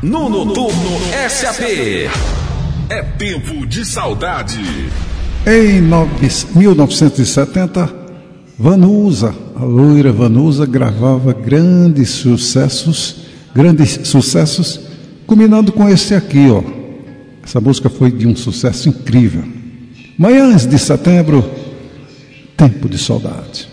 No Noturno SAP. É tempo de saudade. Em 1970, Vanusa, a loira Vanusa, gravava grandes sucessos, culminando com esse aqui, ó. Essa música foi de um sucesso incrível. Manhãs de Setembro, tempo de saudade.